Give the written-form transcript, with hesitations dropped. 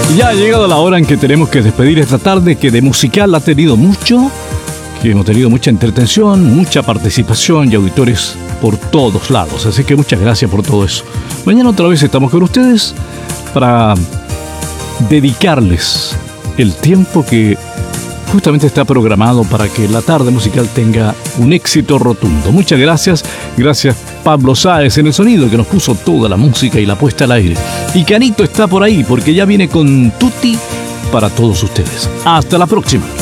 Ya ha llegado la hora en que tenemos que despedir esta tarde, que de musical ha tenido mucho, que hemos tenido mucha entretención, mucha participación y auditores por todos lados. Así que muchas gracias por todo eso. Mañana otra vez estamos con ustedes para dedicarles el tiempo que justamente está programado para que la tarde musical tenga un éxito rotundo. Muchas gracias. Gracias Pablo Sáez en el sonido, que nos puso toda la música y la puesta al aire. Y Canito está por ahí porque ya viene con Tutti para todos ustedes. Hasta la próxima.